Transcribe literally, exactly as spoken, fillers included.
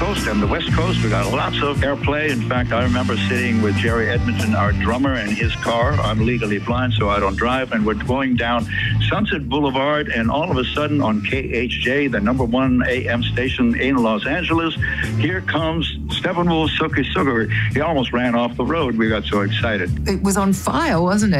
Coast and the West Coast. We got lots of airplay. In fact, I remember sitting with Jerry Edmonton, our drummer, in his car. I'm legally blind, so I don't drive. And we're going down Sunset Boulevard, and all of a sudden on K H J, the number one A M station in Los Angeles, here comes Steppenwolf Suki Sugar. He almost ran off the road. We got so excited. It was on fire, wasn't it?